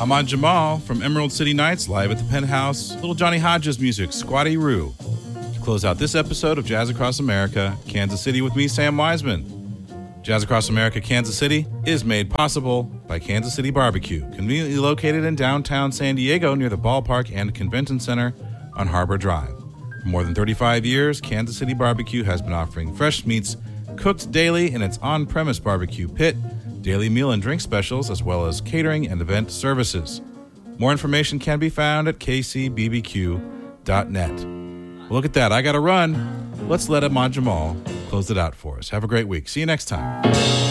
Ahmad Jamal from Emerald City Nights, live at the Penthouse. Little Johnny Hodges music, Squatty Roo. To close out this episode of Jazz Across America, Kansas City with me, Sam Wiseman. Jazz Across America, Kansas City is made possible by Kansas City Barbecue, conveniently located in downtown San Diego near the ballpark and convention center on Harbor Drive. For more than 35 years, Kansas City Barbecue has been offering fresh meats cooked daily in its on-premise barbecue pit, daily meal and drink specials, as well as catering and event services. More information can be found at kcbbq.net. Look at that, I gotta run. Let's let Ahmad Jamal close it out for us. Have a great week. See you next time.